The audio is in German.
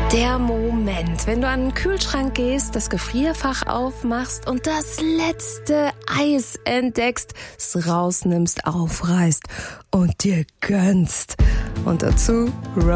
Der Moment, wenn du an den Kühlschrank gehst, das Gefrierfach aufmachst und das letzte Eis entdeckst, es rausnimmst, aufreißt und dir gönnst. Und dazu